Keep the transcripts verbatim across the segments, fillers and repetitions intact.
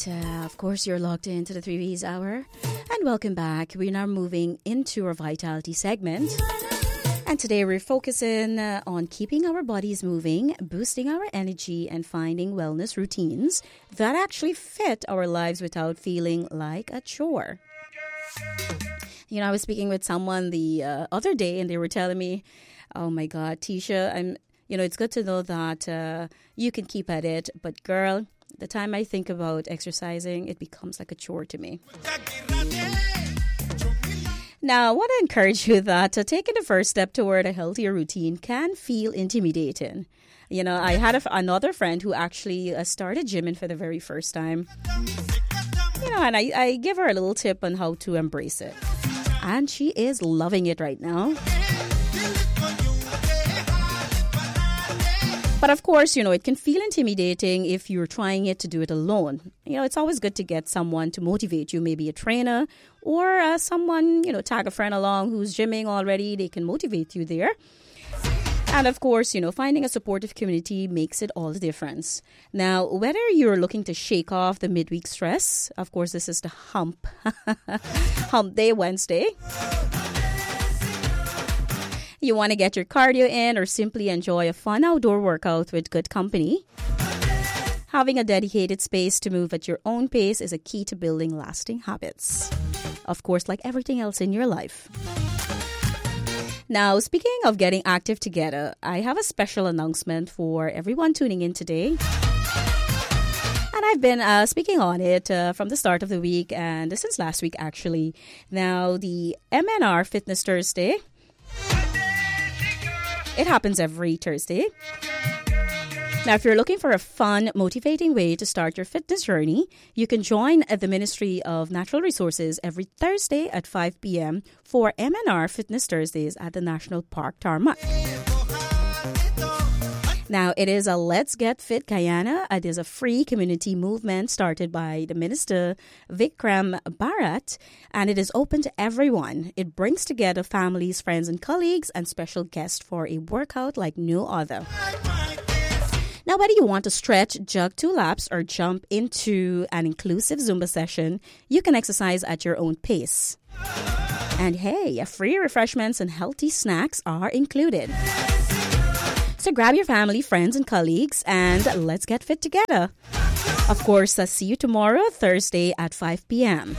right. Uh, of course, you're logged into the Three V's Hour. And welcome back. We're now moving into our Vitality segment. And today we're focusing uh, on keeping our bodies moving, boosting our energy, and finding wellness routines that actually fit our lives without feeling like a chore. You know, I was speaking with someone the uh, other day and they were telling me, oh my God, Tisha, I'm, you know, it's good to know that uh, you can keep at it. But girl, the time I think about exercising, it becomes like a chore to me. Now, I want to encourage you that uh, taking the first step toward a healthier routine can feel intimidating. You know, I had a, another friend who actually uh, started gymming for the very first time. You know, and I, I give her a little tip on how to embrace it. And she is loving it right now. But of course, you know, it can feel intimidating if you're trying it to do it alone. You know, it's always good to get someone to motivate you, maybe a trainer or uh, someone, you know, tag a friend along who's gymming already. They can motivate you there. And of course, you know, finding a supportive community makes it all the difference. Now, whether you're looking to shake off the midweek stress, of course, this is the hump, hump day Wednesday. You want to get your cardio in or simply enjoy a fun outdoor workout with good company. Having a dedicated space to move at your own pace is a key to building lasting habits. Of course, like everything else in your life. Now, speaking of getting active together, I have a special announcement for everyone tuning in today. And I've been uh, speaking on it uh, from the start of the week and since last week, actually. Now, the M N R Fitness Thursday. It happens every Thursday. Now, if you're looking for a fun, motivating way to start your fitness journey, you can join at the Ministry of Natural Resources every Thursday at five p.m. for M N R Fitness Thursdays at the National Park Tarmac. Now, it is a Let's Get Fit Guyana. It is a free community movement started by the Minister Vikram Bharat, and it is open to everyone. It brings together families, friends, and colleagues, and special guests for a workout like no other. Now, whether you want to stretch, jog two laps, or jump into an inclusive Zumba session, you can exercise at your own pace. And hey, free refreshments and healthy snacks are included. So grab your family, friends, and colleagues, and let's get fit together. Of course, I'll see you tomorrow, Thursday at five p.m.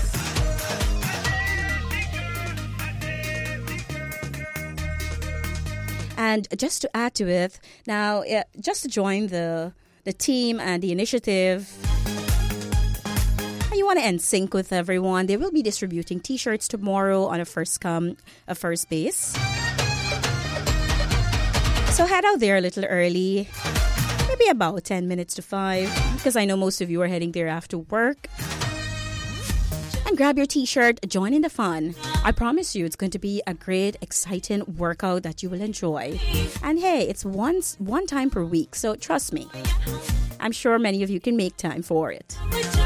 And just to add to it, now, uh, just to join the the team and the initiative, you want to end sync with everyone. They will be distributing T-shirts tomorrow on a first come, a first base. So head out there a little early, maybe about ten minutes to five, because I know most of you are heading there after work. And grab your T-shirt, join in the fun. I promise you it's going to be a great, exciting workout that you will enjoy. And hey, it's once one time per week, so trust me. I'm sure many of you can make time for it.